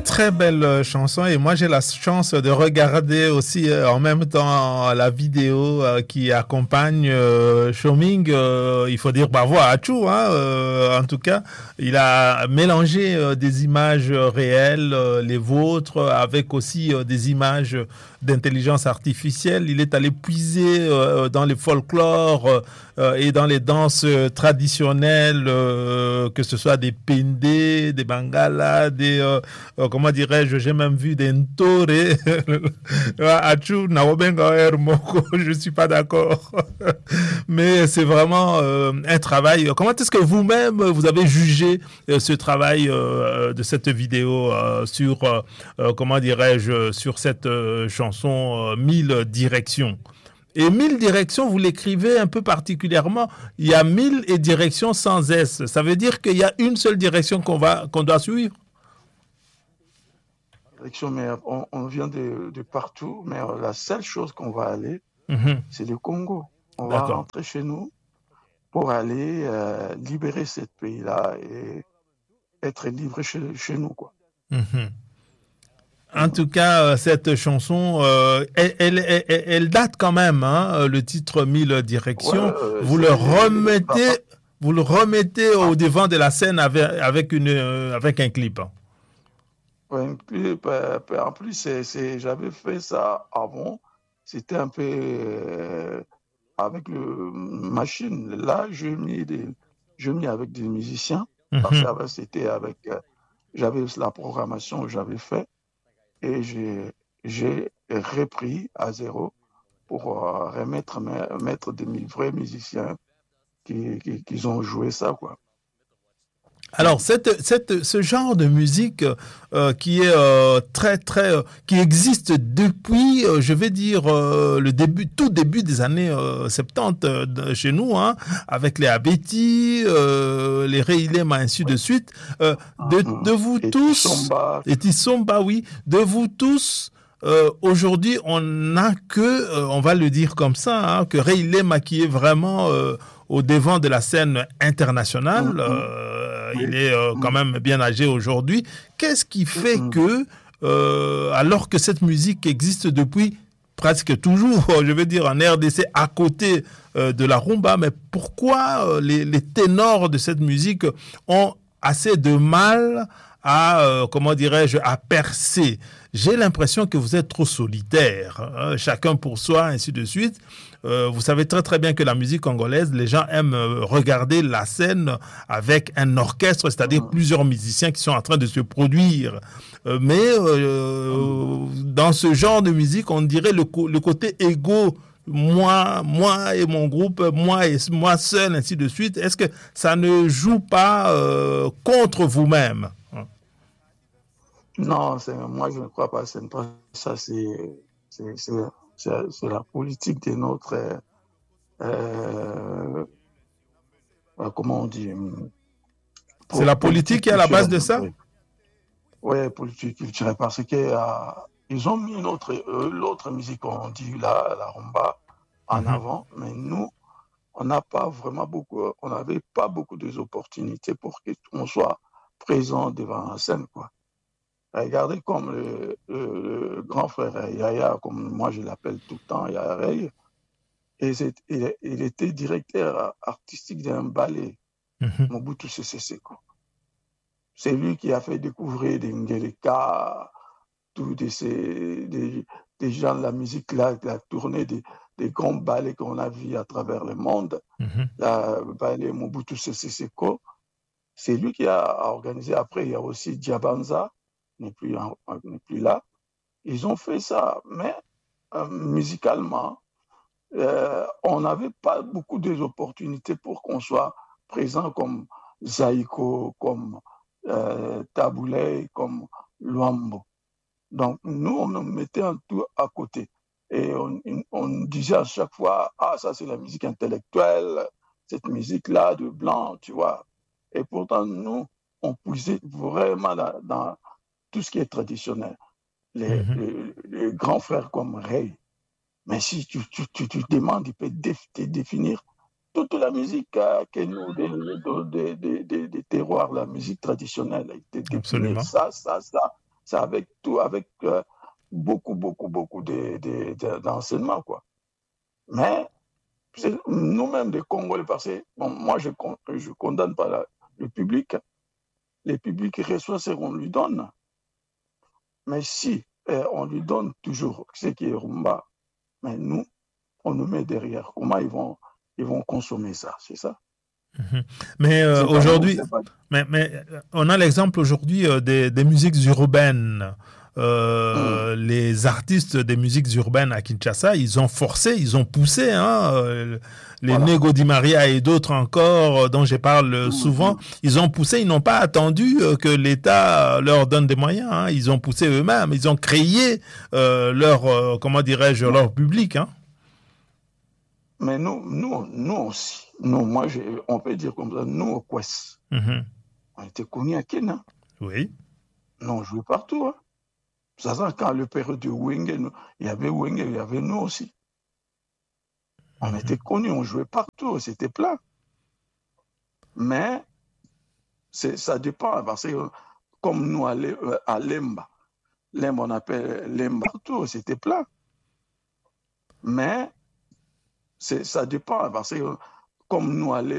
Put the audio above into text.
très belle chanson et moi j'ai la chance de regarder aussi en même temps la vidéo qui accompagne Choming. Il faut dire bravo à Achou, hein, en tout cas. Il a mélangé des images réelles, les vôtres, avec aussi des images d'intelligence artificielle. Il est allé puiser dans les folklores et dans les danses traditionnelles, que ce soit des pendé, des bangalas, des comment dirais-je, j'ai même vu des ntore. Achou, naobenga moko, je suis pas d'accord. Mais c'est vraiment un travail. Comment est-ce que vous-même vous avez jugé ce travail de cette vidéo sur comment dirais-je, sur cette chanson Mille directions? Et Mille directions, vous l'écrivez un peu particulièrement. Il y a mille et directions sans S. Ça veut dire qu'il y a une seule direction qu'on doit suivre. Direction, mais on vient de partout, mais la seule chose qu'on va aller, c'est le Congo. On va D'accord. rentrer chez nous pour aller libérer ce pays-là et être libre chez nous, quoi. En tout cas, cette chanson, elle date quand même, hein, le titre Mille Ouais, directions. Vous le remettez au devant de la scène avec un clip. ouais, en plus, j'avais fait ça avant. C'était un peu avec le machine. Là, je mis avec des musiciens parce Mhm. que c'était avec, j'avais la programmation que j'avais fait et j'ai repris à zéro pour mettre des vrais musiciens qui ont joué ça, quoi. Alors, ce genre de musique qui est qui existe depuis, je vais dire, tout début des années 70 chez nous, hein, avec les Abeti, les Reilema, ainsi de suite, de vous Et tous, Tissomba, et Tissomba, oui, de vous tous, aujourd'hui, on n'a que, on va le dire comme ça, hein, que Reilema qui est vraiment au devant de la scène internationale. Il oui, est quand même bien âgé aujourd'hui. Qu'est-ce qui fait que, alors que cette musique existe depuis presque toujours, je veux dire en RDC, à côté de la rumba, mais pourquoi les ténors de cette musique ont assez de mal à, comment dirais-je, à percer? J'ai l'impression que vous êtes trop solitaire, hein, chacun pour soi, ainsi de suite. Vous savez très très bien que la musique congolaise, les gens aiment regarder la scène avec un orchestre, c'est-à-dire plusieurs musiciens qui sont en train de se produire. Mais dans ce genre de musique, on dirait le côté égo, moi et mon groupe, moi et moi seul, ainsi de suite. Est-ce que ça ne joue pas contre vous-même? non, moi je ne crois pas. C'est pas ça. C'est, c'est, c'est la politique de notre, euh, comment on dit, C'est la politique politique qui est à la base culturelle. de ça? Oui, ouais, politique culturelle parce que ils ont mis l'autre musique, on dit la rumba, en Mhm. avant, mais nous, on n'a pas vraiment beaucoup, on n'avait pas beaucoup d'opportunités pour qu'on soit présent devant la scène, quoi. Regardez comme le grand frère Yaya, comme moi je l'appelle tout le temps, Yaya Rey, et il était directeur artistique d'un ballet, Mhm. Mobutu Sese Seko. C'est lui qui a fait découvrir des Ngeleka, tous des gens de la musique, la tournée des grands ballets qu'on a vus à travers le monde. Mhm. Le ballet Mobutu Sese Seko, c'est lui qui a organisé. Après, il y a aussi Diabanza, n'est plus là. Ils ont fait ça, mais musicalement, on n'avait pas beaucoup d'opportunités pour qu'on soit présent comme Zaïko, comme Taboulay, comme Luambo. Donc, nous, on nous mettait un tout à côté. Et on disait à chaque fois, ah, ça c'est la musique intellectuelle, cette musique-là de blanc, tu vois. Et pourtant, nous, on puisait vraiment dans tout ce qui est traditionnel. Mhm. Les grands frères comme Ray. Mais si tu demandes, il peut te définir toute la musique que nous, des terroirs, la musique traditionnelle, il te définir Absolument. ça, ça, ça. c'est avec tout, avec beaucoup d'enseignements, quoi. Mais nous-mêmes, les Congolais, parce que bon, moi, je condamne pas le public. Le public reçoit ce qu'on lui donne. Mais si on lui donne toujours ce qui est rumba, mais nous, on nous met derrière. Comment ils vont consommer ça, c'est ça? Mais aujourd'hui, Pas... mais on a l'exemple aujourd'hui des musiques urbaines. Les artistes des musiques urbaines à Kinshasa, ils ont forcé, ils ont poussé, hein, les Voilà. Nego Di Maria et d'autres encore dont je parle souvent, ils ont poussé, ils n'ont pas attendu que l'État leur donne des moyens, hein, ils ont poussé eux-mêmes, ils ont créé leur, comment dirais-je, leur public. Hein. Mais nous aussi, moi, on peut dire comme ça, nous au Quest, on était connus à Kenya. Oui. Nous, on jouait partout. Hein. Ça, quand le période de Wenge, il y avait Wenge, il y avait nous aussi. On était connus, on jouait partout, c'était plein. Mais ça dépend, parce que comme nous, à Lemba, on appelle Lemba partout, c'était plein. Mais ça dépend, parce que comme nous,